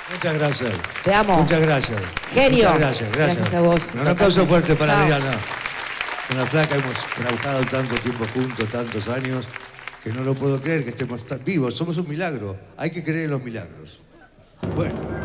Muchas gracias. Te amo. Muchas gracias. Genio. Muchas gracias. Gracias a vos. Un aplauso fuerte para Chao. Adriana. Con la flaca hemos trabajado tanto tiempo juntos, tantos años, que no lo puedo creer que estemos vivos. Somos un milagro. Hay que creer en los milagros. Bueno.